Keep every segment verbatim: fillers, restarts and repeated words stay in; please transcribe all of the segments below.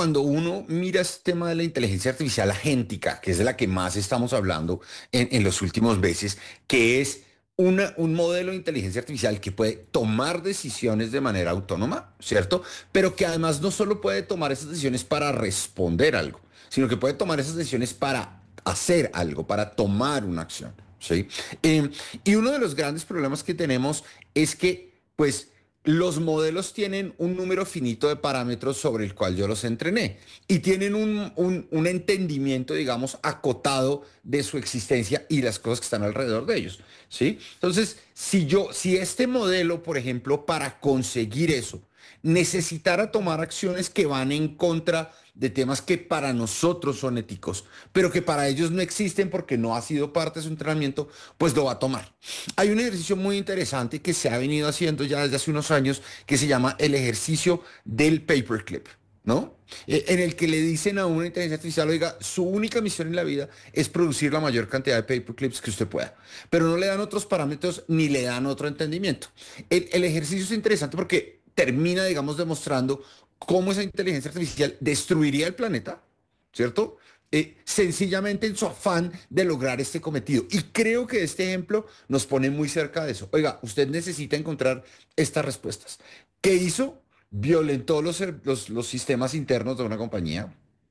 cuando uno mira este tema de la inteligencia artificial agéntica, que es de la que más estamos hablando en, en los últimos meses, que es una, un modelo de inteligencia artificial que puede tomar decisiones de manera autónoma, ¿cierto? Pero que además no solo puede tomar esas decisiones para responder algo, sino que puede tomar esas decisiones para hacer algo, para tomar una acción, ¿sí? Eh, y uno de los grandes problemas que tenemos es que, pues, los modelos tienen un número finito de parámetros sobre el cual yo los entrené y tienen un, un, un entendimiento, digamos, acotado de su existencia y las cosas que están alrededor de ellos, ¿sí? Entonces, si yo, si este modelo, por ejemplo, para conseguir eso, necesitara tomar acciones que van en contra de temas que para nosotros son éticos, pero que para ellos no existen porque no ha sido parte de su entrenamiento, pues lo va a tomar. Hay un ejercicio muy interesante que se ha venido haciendo ya desde hace unos años que se llama el ejercicio del paperclip, ¿no? Eh, En el que le dicen a una inteligencia artificial, oiga, su única misión en la vida es producir la mayor cantidad de paperclips que usted pueda, pero no le dan otros parámetros ni le dan otro entendimiento. El, el ejercicio es interesante porque termina, digamos, demostrando cómo esa inteligencia artificial destruiría el planeta, ¿cierto? Eh, sencillamente en su afán de lograr este cometido. Y creo que este ejemplo nos pone muy cerca de eso. Oiga, usted necesita encontrar estas respuestas. ¿Qué hizo? Violentó los, los, los sistemas internos de una compañía,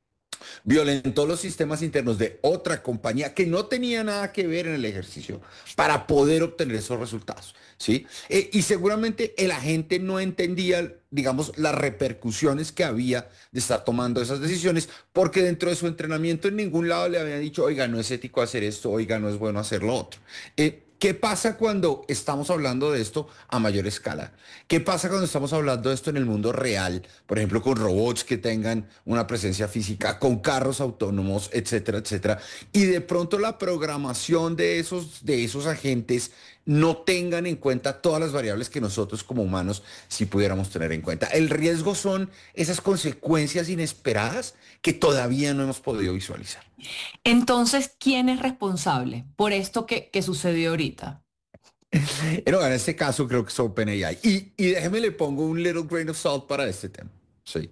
violentó los sistemas internos de otra compañía que no tenía nada que ver en el ejercicio para poder obtener esos resultados, ¿sí? Eh, y seguramente el agente no entendía, digamos, las repercusiones que había de estar tomando esas decisiones, porque dentro de su entrenamiento en ningún lado le habían dicho, oiga, no es ético hacer esto, oiga, no es bueno hacer lo otro. Eh, ¿Qué pasa cuando estamos hablando de esto a mayor escala? ¿Qué pasa cuando estamos hablando de esto en el mundo real? Por ejemplo, con robots que tengan una presencia física, con carros autónomos, etcétera, etcétera. Y de pronto la programación de esos, de esos agentes no tengan en cuenta todas las variables que nosotros como humanos sí pudiéramos tener en cuenta. El riesgo son esas consecuencias inesperadas que todavía no hemos podido visualizar. Entonces, ¿quién es responsable por esto que, que sucedió ahorita? Pero en este caso creo que es OpenAI. Y, y déjeme le pongo un little grain of salt para este tema. Sí.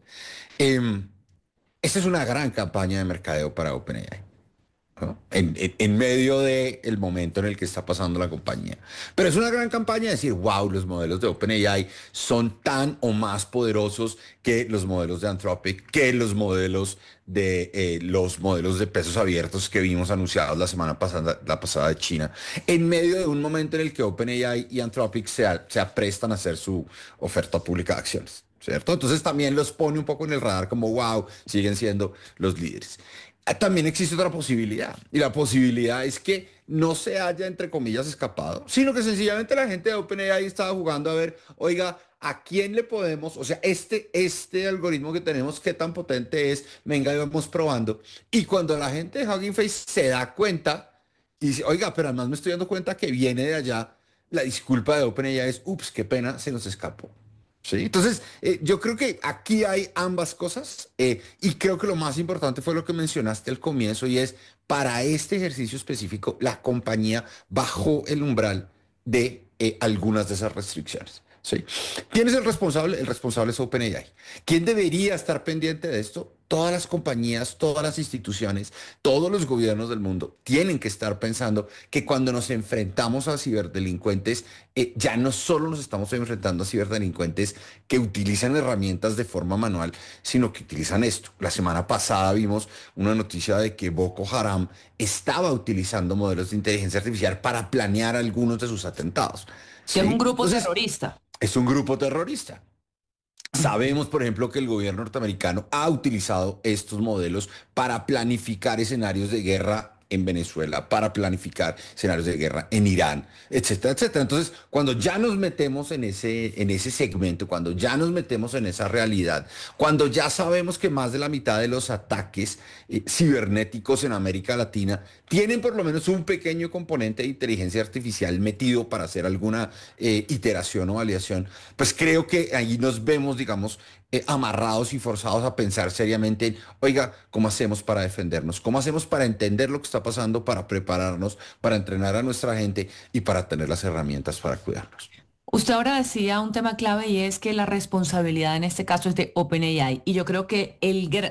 Em, Esta es una gran campaña de mercadeo para OpenAI, ¿no? En, en- en medio del momento en el que está pasando la compañía. Pero es una gran campaña de decir, wow, los modelos de OpenAI son tan o más poderosos que los modelos de Anthropic, que los modelos de eh, los modelos de pesos abiertos que vimos anunciados la semana pasada, la pasada de China, en medio de un momento en el que OpenAI y Anthropic se, a- se aprestan a hacer su oferta pública de acciones. ¿Cierto? Entonces también los pone un poco en el radar como, wow, siguen siendo los líderes. Ah, también existe otra posibilidad, y la posibilidad es que no se haya, entre comillas, escapado, sino que sencillamente la gente de OpenAI estaba jugando a ver, oiga, ¿a quién le podemos, o sea, este, este algoritmo que tenemos, qué tan potente es? Venga, y vamos probando. Y cuando la gente de Hugging Face se da cuenta y dice, oiga, pero además me estoy dando cuenta que viene de allá, la disculpa de OpenAI es, ups, qué pena, se nos escapó. Sí, entonces eh, yo creo que aquí hay ambas cosas eh, y creo que lo más importante fue lo que mencionaste al comienzo y es para este ejercicio específico la compañía bajó el umbral de eh, algunas de esas restricciones. Sí. ¿Quién es el responsable? El responsable es OpenAI. ¿Quién debería estar pendiente de esto? Todas las compañías, todas las instituciones, todos los gobiernos del mundo tienen que estar pensando que cuando nos enfrentamos a ciberdelincuentes, eh, ya no solo nos estamos enfrentando a ciberdelincuentes que utilizan herramientas de forma manual, sino que utilizan esto. La semana pasada vimos una noticia de que Boko Haram estaba utilizando modelos de inteligencia artificial para planear algunos de sus atentados. Que es un ¿Sí? grupo Entonces, terrorista. es un grupo terrorista. Sabemos, por ejemplo, que el gobierno norteamericano ha utilizado estos modelos para planificar escenarios de guerra en Venezuela, para planificar escenarios de guerra en Irán, etcétera, etcétera. Entonces, cuando ya nos metemos en ese, en ese segmento, cuando ya nos metemos en esa realidad, cuando ya sabemos que más de la mitad de los ataques eh, cibernéticos en América Latina tienen por lo menos un pequeño componente de inteligencia artificial metido para hacer alguna eh, iteración o validación, pues creo que ahí nos vemos, digamos, eh, amarrados y forzados a pensar seriamente en, oiga, ¿cómo hacemos para defendernos? ¿Cómo hacemos para entender lo que está pasando, para prepararnos, para entrenar a nuestra gente y para tener las herramientas para cuidarnos? Usted ahora decía un tema clave y es que la responsabilidad en este caso es de OpenAI. Y yo creo que el,